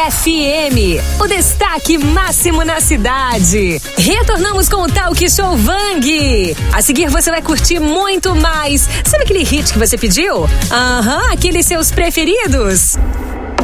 FM, o destaque máximo na cidade. Retornamos com o Talk Show Vang. A seguir você vai curtir muito mais. Sabe aquele hit que você pediu? Aqueles seus preferidos.